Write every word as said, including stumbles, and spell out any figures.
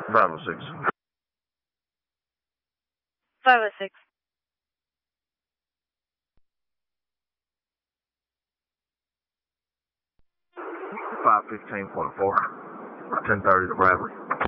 five oh six. five oh six. five fifteen point four. ten thirty to Bradley.